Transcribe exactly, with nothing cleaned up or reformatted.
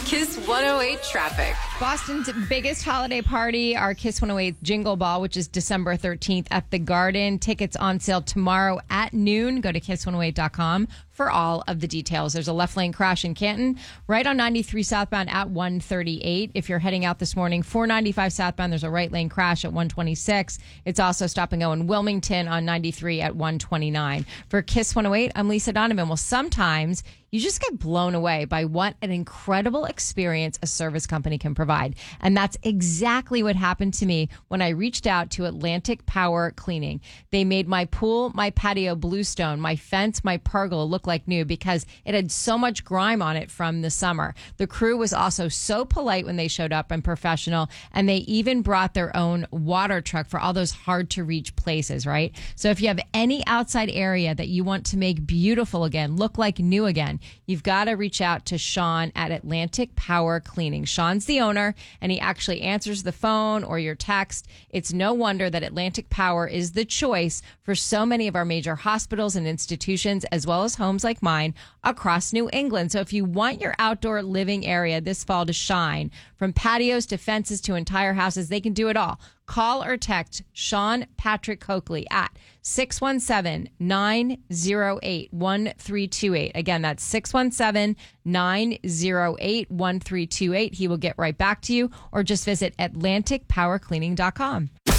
Kiss one oh eight traffic. Boston's biggest holiday party, our Kiss one oh eight Jingle Ball, which is December thirteenth at the Garden. Tickets on sale tomorrow at noon. Go to kiss one oh eight dot com for all of the details. There's a left lane crash in Canton, right on ninety-three southbound at one thirty-eight. If you're heading out this morning, four ninety-five southbound, there's a right lane crash at one twenty-six. It's also stop and go in Wilmington on ninety-three at one twenty-nine. For Kiss one oh eight, I'm Lisa Donovan. Well, sometimes you just get blown away by what an incredible experience a service company can provide. And that's exactly what happened to me when I reached out to Atlantic Power Cleaning. They made my pool, my patio bluestone, my fence, my pergola look like new because it had so much grime on it from the summer. The crew was also so polite when they showed up and professional, and they even brought their own water truck for all those hard to reach places, right? So if you have any outside area that you want to make beautiful again, look like new again, you've got to reach out to Sean at Atlantic Power Cleaning. Sean's the owner, and he actually answers the phone or your text. It's no wonder that Atlantic Power is the choice for so many of our major hospitals and institutions, as well as homes like mine across New England. So if you want your outdoor living area this fall to shine, from patios to fences to entire houses, they can do it all. Call or text Sean Patrick Coakley at six one seven, nine oh eight, one three two eight. Again, that's six one seven, nine oh eight, one three two eight. He will get right back to you, or just visit atlantic power cleaning dot com.